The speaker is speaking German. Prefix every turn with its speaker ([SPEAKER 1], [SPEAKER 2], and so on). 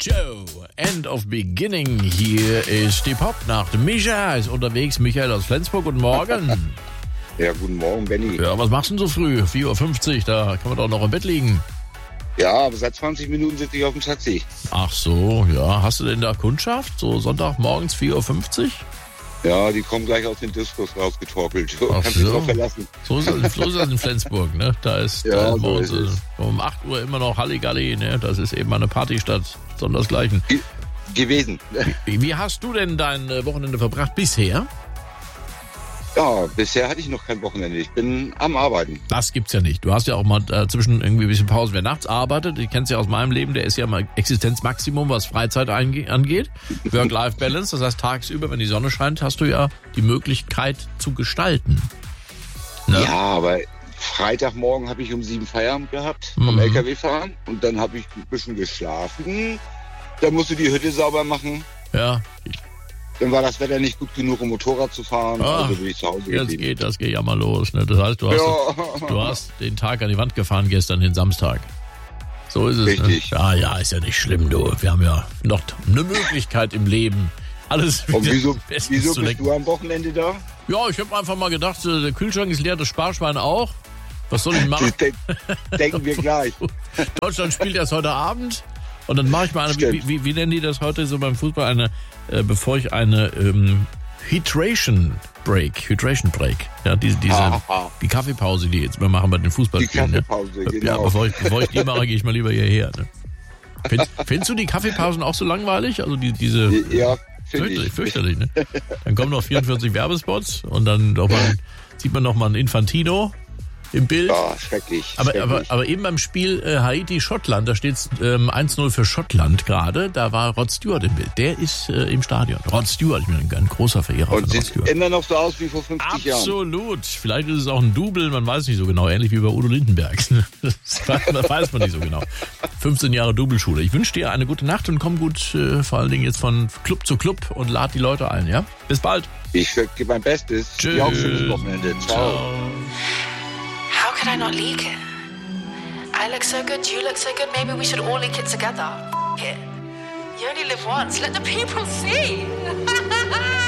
[SPEAKER 1] Joe, End of Beginning. Hier ist die Popnacht. Micha ist unterwegs. Michael aus Flensburg. Guten Morgen.
[SPEAKER 2] Ja, guten Morgen, Benni.
[SPEAKER 1] Ja, was machst du denn so früh? 4.50 Uhr, da kann man doch noch im Bett liegen.
[SPEAKER 2] Ja, aber seit 20 Minuten sitze ich auf dem Taxi.
[SPEAKER 1] Ach so, ja. Hast du denn da Kundschaft? So Sonntagmorgens 4.50 Uhr?
[SPEAKER 2] Ja, die kommen gleich aus den Diskos rausgetorkelt.
[SPEAKER 1] Ach
[SPEAKER 2] Kannst dich
[SPEAKER 1] so.
[SPEAKER 2] drauf verlassen.
[SPEAKER 1] So ist das in Flensburg, ne? Da ist,
[SPEAKER 2] Ja,
[SPEAKER 1] bei
[SPEAKER 2] so
[SPEAKER 1] uns,
[SPEAKER 2] ist es.
[SPEAKER 1] um 8 Uhr immer noch Halligalli, ne? Das ist eben eine Partystadt, sondersgleichen.
[SPEAKER 2] Gewesen.
[SPEAKER 1] Wie hast du denn dein Wochenende verbracht bisher?
[SPEAKER 2] Ja, bisher hatte ich noch kein Wochenende. Ich bin am Arbeiten.
[SPEAKER 1] Das gibt's ja nicht. Du hast ja auch mal zwischen irgendwie ein bisschen Pause. Wer nachts arbeitet, ich kenn's ja aus meinem Leben, der ist ja mal Existenzmaximum, was Freizeit angeht. Work-Life-Balance, das heißt tagsüber, wenn die Sonne scheint, hast du ja die Möglichkeit zu gestalten. Ne?
[SPEAKER 2] Ja, aber Freitagmorgen habe ich um 7 Feierabend gehabt vom LKW fahren und dann habe ich ein bisschen geschlafen. Dann musst du die Hütte sauber machen.
[SPEAKER 1] Ja.
[SPEAKER 2] Dann war das Wetter nicht gut genug, um Motorrad zu fahren.
[SPEAKER 1] Ah,
[SPEAKER 2] Also bin ich zu Hause geblieben.
[SPEAKER 1] das geht ja mal los. Ne? Das heißt, du hast den Tag an die Wand gefahren gestern, den Samstag. So ist es.
[SPEAKER 2] Richtig.
[SPEAKER 1] Ne? Ja, ist ja nicht schlimm, du. Wir haben ja noch eine Möglichkeit im Leben, alles
[SPEAKER 2] Und wieso
[SPEAKER 1] bestens
[SPEAKER 2] bist
[SPEAKER 1] zu lenken.
[SPEAKER 2] du am Wochenende da?
[SPEAKER 1] Ja, ich habe einfach mal gedacht, der Kühlschrank ist leer, das Sparschwein auch. Was soll ich machen?
[SPEAKER 2] Denken wir gleich.
[SPEAKER 1] Deutschland spielt erst heute Abend. Und dann mache ich mal eine, wie nennen die das heute so beim Fußball, bevor ich eine Hydration Break, ja, die Kaffeepause, die jetzt mal machen bei den Fußballspielen.
[SPEAKER 2] Die Kaffeepause,
[SPEAKER 1] ne?
[SPEAKER 2] genau.
[SPEAKER 1] Ja, bevor ich die mache, gehe ich mal lieber hierher. Ne? Findest du die Kaffeepausen auch so langweilig? Also diese
[SPEAKER 2] Ja, finde ich.
[SPEAKER 1] fürchterlich, ne? Dann kommen noch 44 Werbespots und dann sieht man noch mal einen Infantino im Bild.
[SPEAKER 2] Ja, schrecklich.
[SPEAKER 1] Aber eben beim Spiel Haiti-Schottland, da steht 1-0 für Schottland gerade, da war Rod Stewart im Bild. Der ist im Stadion. Rod Stewart, ich bin ein großer Verehrer von
[SPEAKER 2] Und
[SPEAKER 1] Rod
[SPEAKER 2] sieht
[SPEAKER 1] Stewart.
[SPEAKER 2] immer noch so aus wie vor 50 Jahren.
[SPEAKER 1] Absolut. Vielleicht ist es auch ein Double, man weiß nicht so genau. Ähnlich wie bei Udo Lindenberg. Das weiß man nicht so genau. 15 Jahre Double-Schule. Ich wünsche dir eine gute Nacht und komm gut, vor allen Dingen jetzt von Club zu Club und lad die Leute ein, ja? Bis bald.
[SPEAKER 2] Ich gebe mein Bestes.
[SPEAKER 1] Tschüss.
[SPEAKER 2] Dir auch schönes Wochenende. Ciao.
[SPEAKER 3] How could I not leak it? I look so good, you look so good, maybe we should all leak it together. F it. You only live once, let the people see.